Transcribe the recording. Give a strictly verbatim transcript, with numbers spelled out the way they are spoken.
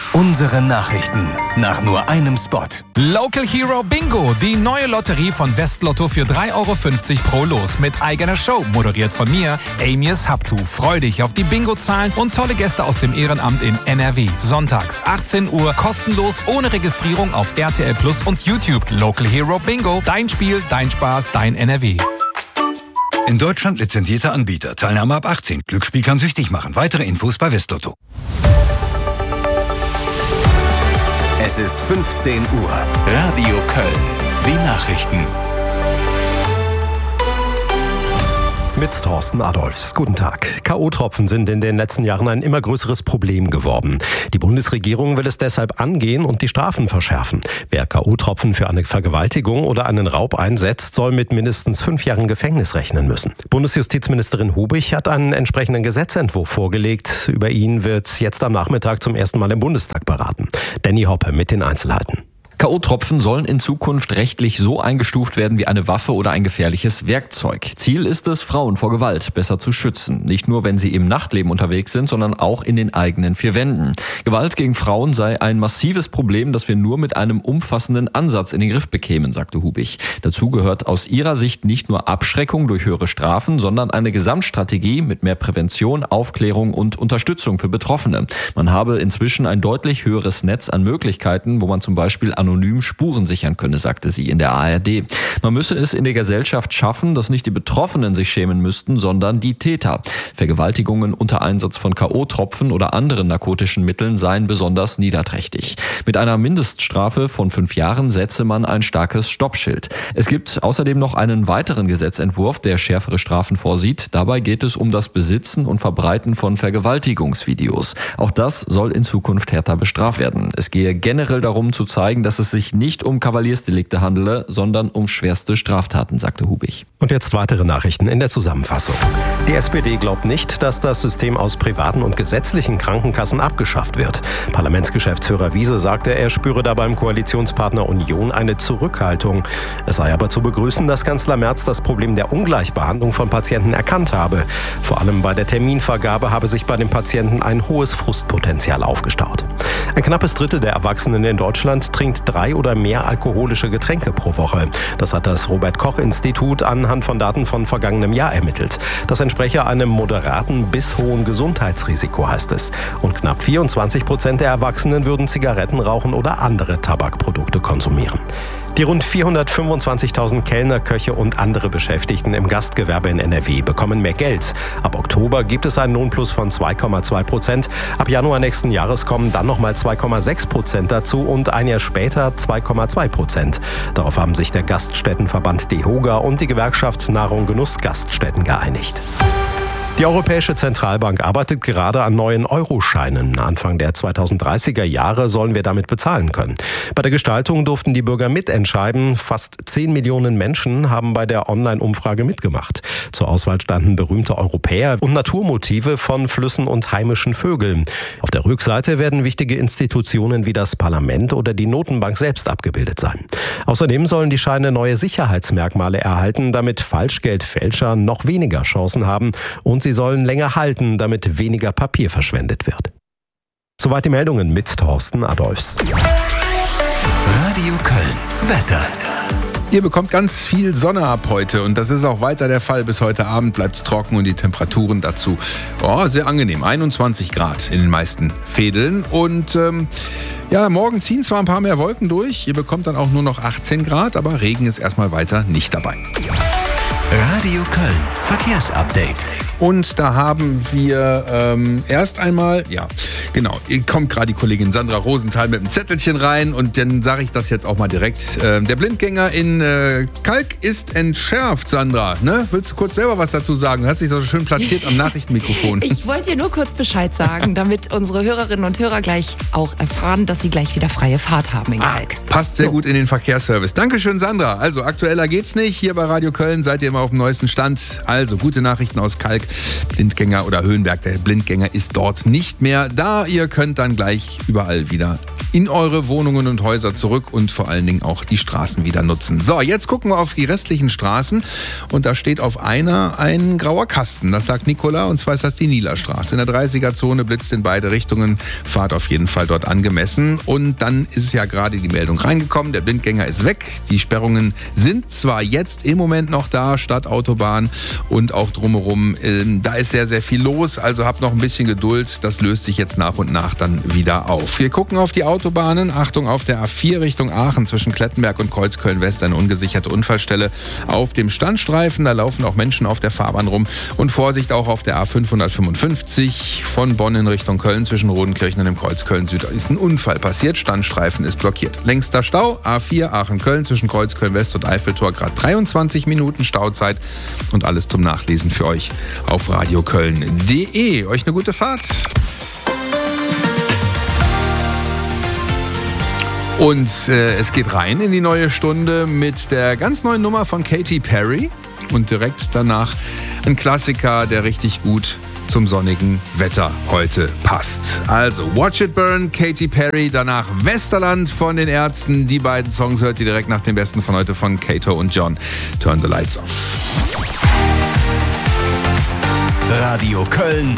Unsere Nachrichten nach nur einem Spot. Local Hero Bingo, die neue Lotterie von Westlotto für drei Euro fünfzig pro Los mit eigener Show, moderiert von mir, Amias Habtu. Freu dich auf die Bingo-Zahlen und tolle Gäste aus dem Ehrenamt in N R W. Sonntags achtzehn Uhr, kostenlos, ohne Registrierung auf R T L Plus und YouTube. Local Hero Bingo, dein Spiel, dein Spaß, dein N R W. In Deutschland lizenzierter Anbieter. Teilnahme ab achtzehn. Glücksspiel kann süchtig machen. Weitere Infos bei Westlotto. Es ist fünfzehn Uhr. Radio Köln. Die Nachrichten. Mit Thorsten Adolfs. Guten Tag. K O-Tropfen sind in den letzten Jahren ein immer größeres Problem geworden. Die Bundesregierung will es deshalb angehen und die Strafen verschärfen. Wer K O-Tropfen für eine Vergewaltigung oder einen Raub einsetzt, soll mit mindestens fünf Jahren Gefängnis rechnen müssen. Bundesjustizministerin Hubich hat einen entsprechenden Gesetzentwurf vorgelegt. Über ihn wird jetzt am Nachmittag zum ersten Mal im Bundestag beraten. Danny Hoppe mit den Einzelheiten. K O-Tropfen sollen in Zukunft rechtlich so eingestuft werden wie eine Waffe oder ein gefährliches Werkzeug. Ziel ist es, Frauen vor Gewalt besser zu schützen. Nicht nur, wenn sie im Nachtleben unterwegs sind, sondern auch in den eigenen vier Wänden. Gewalt gegen Frauen sei ein massives Problem, das wir nur mit einem umfassenden Ansatz in den Griff bekämen, sagte Hubich. Dazu gehört aus ihrer Sicht nicht nur Abschreckung durch höhere Strafen, sondern eine Gesamtstrategie mit mehr Prävention, Aufklärung und Unterstützung für Betroffene. Man habe inzwischen ein deutlich höheres Netz an Möglichkeiten, wo man zum Beispiel anonym Spuren sichern könne, sagte sie in der A R D. Man müsse es in der Gesellschaft schaffen, dass nicht die Betroffenen sich schämen müssten, sondern die Täter. Vergewaltigungen unter Einsatz von K O-Tropfen oder anderen narkotischen Mitteln seien besonders niederträchtig. Mit einer Mindeststrafe von fünf Jahren setze man ein starkes Stoppschild. Es gibt außerdem noch einen weiteren Gesetzentwurf, der schärfere Strafen vorsieht. Dabei geht es um das Besitzen und Verbreiten von Vergewaltigungsvideos. Auch das soll in Zukunft härter bestraft werden. Es gehe generell darum zu zeigen, dass es sich nicht um Kavaliersdelikte handele, sondern um schwerste Straftaten, sagte Hubich. Und jetzt weitere Nachrichten in der Zusammenfassung. Die S P D glaubt nicht, dass das System aus privaten und gesetzlichen Krankenkassen abgeschafft wird. Parlamentsgeschäftsführer Wiese sagte, er spüre da beim Koalitionspartner Union eine Zurückhaltung. Es sei aber zu begrüßen, dass Kanzler Merz das Problem der Ungleichbehandlung von Patienten erkannt habe. Vor allem bei der Terminvergabe habe sich bei den Patienten ein hohes Frustpotenzial aufgestaut. Ein knappes Drittel der Erwachsenen in Deutschland trinkt drei oder mehr alkoholische Getränke pro Woche. Das hat das Robert-Koch-Institut anhand von Daten von vergangenem Jahr ermittelt. Das entspreche einem moderaten bis hohen Gesundheitsrisiko, heißt es. Und knapp vierundzwanzig Prozent der Erwachsenen würden Zigaretten rauchen oder andere Tabakprodukte konsumieren. Die rund vierhundertfünfundzwanzigtausend Kellner, Köche und andere Beschäftigten im Gastgewerbe in N R W bekommen mehr Geld. Ab Oktober gibt es einen Lohnplus von zwei Komma zwei Prozent. Ab Januar nächsten Jahres kommen dann nochmal zwei Komma sechs Prozent dazu und ein Jahr später zwei Komma zwei Prozent. Darauf haben sich der Gaststättenverband DEHOGA und die Gewerkschaft Nahrung Genuss Gaststätten geeinigt. Die Europäische Zentralbank arbeitet gerade an neuen Euroscheinen. Anfang der zweitausenddreißiger Jahre sollen wir damit bezahlen können. Bei der Gestaltung durften die Bürger mitentscheiden. Fast zehn Millionen Menschen haben bei der Online-Umfrage mitgemacht. Zur Auswahl standen berühmte Europäer und Naturmotive von Flüssen und heimischen Vögeln. Auf der Rückseite werden wichtige Institutionen wie das Parlament oder die Notenbank selbst abgebildet sein. Außerdem sollen die Scheine neue Sicherheitsmerkmale erhalten, damit Falschgeldfälscher noch weniger Chancen haben, und sie sollen länger halten, damit weniger Papier verschwendet wird. Soweit die Meldungen mit Thorsten Adolfs. Radio Köln. Wetter. Ihr bekommt ganz viel Sonne ab heute und das ist auch weiter der Fall. Bis heute Abend bleibt es trocken und die Temperaturen dazu oh, sehr angenehm. einundzwanzig Grad in den meisten Fädeln und ähm, ja, morgen ziehen zwar ein paar mehr Wolken durch. Ihr bekommt dann auch nur noch achtzehn Grad, aber Regen ist erstmal weiter nicht dabei. Radio Köln. Verkehrsupdate. Und da haben wir ähm, erst einmal, ja, genau, kommt gerade die Kollegin Sandra Rosenthal mit einem Zettelchen rein und dann sage ich das jetzt auch mal direkt. Ähm, der Blindgänger in äh, Kalk ist entschärft, Sandra. Ne? Willst du kurz selber was dazu sagen? Du hast dich so schön platziert am Nachrichtenmikrofon. Ich wollte dir nur kurz Bescheid sagen, damit unsere Hörerinnen und Hörer gleich auch erfahren, dass sie gleich wieder freie Fahrt haben in Kalk. Ah, passt sehr so gut in den Verkehrsservice. Dankeschön, Sandra. Also aktueller geht's nicht. Hier bei Radio Köln seid ihr immer auf dem neuesten Stand. Also gute Nachrichten aus Kalk. Blindgänger oder Höhenberg, der Blindgänger ist dort nicht mehr da. Aber ihr könnt dann gleich überall wieder in eure Wohnungen und Häuser zurück und vor allen Dingen auch die Straßen wieder nutzen. So, jetzt gucken wir auf die restlichen Straßen und da steht auf einer ein grauer Kasten. Das sagt Nicola, und zwar ist das die Nielerstraße. In der dreißiger-Zone blitzt in beide Richtungen, Fahrt auf jeden Fall dort angemessen. Und dann ist ja gerade die Meldung reingekommen, der Blindgänger ist weg. Die Sperrungen sind zwar jetzt im Moment noch da, Stadtautobahn und auch drumherum. Da ist sehr, sehr viel los, also habt noch ein bisschen Geduld. Das löst sich jetzt nach und nach dann wieder auf. Wir gucken auf die Autobahn. Autobahnen. Achtung, auf der A vier Richtung Aachen zwischen Klettenberg und Kreuzköln-West eine ungesicherte Unfallstelle auf dem Standstreifen. Da laufen auch Menschen auf der Fahrbahn rum. Und Vorsicht auch auf der A fünfhundertfünfundfünfzig von Bonn in Richtung Köln zwischen Rodenkirchen und dem Kreuz Köln-Süd. Da ist ein Unfall passiert. Standstreifen ist blockiert. Längster Stau, A vier Aachen-Köln zwischen Kreuzköln-West und Eiffeltor. Gerade dreiundzwanzig Minuten Stauzeit. Und alles zum Nachlesen für euch auf radioköln punkt de. Euch eine gute Fahrt. Und äh, es geht rein in die neue Stunde mit der ganz neuen Nummer von Katy Perry und direkt danach ein Klassiker, der richtig gut zum sonnigen Wetter heute passt. Also Watch It Burn, Katy Perry, danach Westerland von den Ärzten. Die beiden Songs hört ihr direkt nach dem besten von heute von Kato und John. Turn the Lights Off. Radio Köln,